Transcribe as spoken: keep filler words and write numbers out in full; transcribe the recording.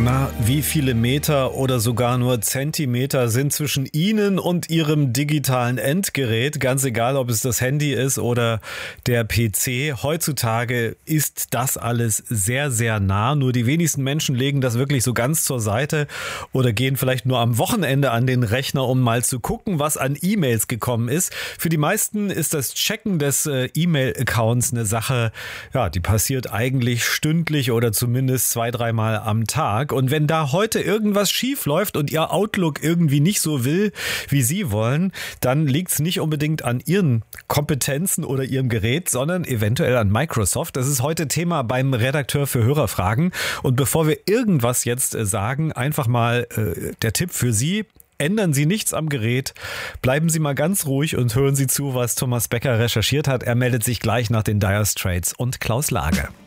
Na, wie viele Meter oder sogar nur Zentimeter sind zwischen Ihnen und Ihrem digitalen Endgerät? Ganz egal, ob es das Handy ist oder der P C. Heutzutage ist das alles sehr, sehr nah. Nur die wenigsten Menschen legen das wirklich so ganz zur Seite oder gehen vielleicht nur am Wochenende an den Rechner, um mal zu gucken, was an E-Mails gekommen ist. Für die meisten ist das Checken des äh, E-Mail-Accounts eine Sache, ja, die passiert eigentlich stündlich oder zumindest zwei, dreimal am Tag. Und wenn da heute irgendwas schief läuft und Ihr Outlook irgendwie nicht so will, wie Sie wollen, dann liegt es nicht unbedingt an Ihren Kompetenzen oder Ihrem Gerät, sondern eventuell an Microsoft. Das ist heute Thema beim Redakteur für Hörerfragen. Und bevor wir irgendwas jetzt sagen, einfach mal äh, der Tipp für Sie: Ändern Sie nichts am Gerät, bleiben Sie mal ganz ruhig und hören Sie zu, was Thomas Becker recherchiert hat. Er meldet sich gleich nach den Dire Straits und Klaus Lage.